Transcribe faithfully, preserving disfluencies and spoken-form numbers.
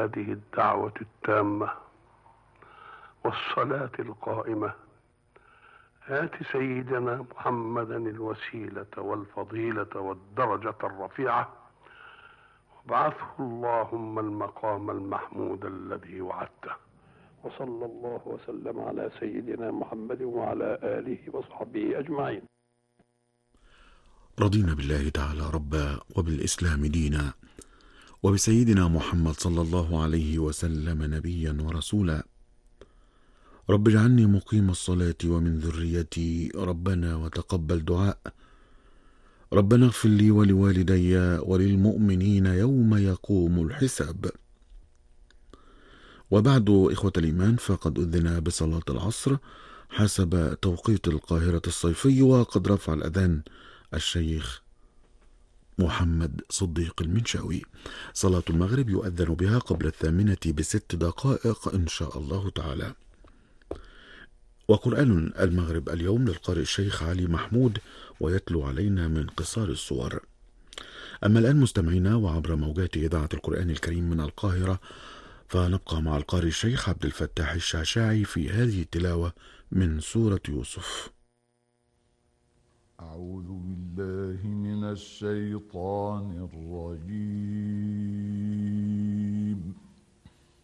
هذه الدعوة التامة والصلاة القائمة آت سيدنا محمدا الوسيلة والفضيلة والدرجة الرفيعة وابعثه اللهم المقام المحمود الذي وعدته. وصلى الله وسلم على سيدنا محمد وعلى آله وصحبه أجمعين. رضينا بالله تعالى ربا وبالإسلام دينا وبسيدنا محمد صلى الله عليه وسلم نبيا ورسولا. رب اجعلني مقيم الصلاة ومن ذريتي ربنا وتقبل دعاء. ربنا اغفر لي ولوالدي وللمؤمنين يوم يقوم الحساب. وبعد إخوة الإيمان، فقد أذن بصلاة العصر حسب توقيت القاهرة الصيفي، وقد رفع الأذان الشيخ محمد صديق المنشاوي. صلاة المغرب يؤذن بها قبل الثامنة بست دقائق إن شاء الله تعالى. وقرآن المغرب اليوم للقارئ الشيخ علي محمود، ويتلو علينا من قصار الصور. أما الآن مستمعينا وعبر موجات إذاعة القرآن الكريم من القاهرة، فنبقى مع القارئ الشيخ عبد الفتاح الشعشاعي في هذه التلاوة من سورة يوسف. أعوذ بالله من الشيطان الرجيم.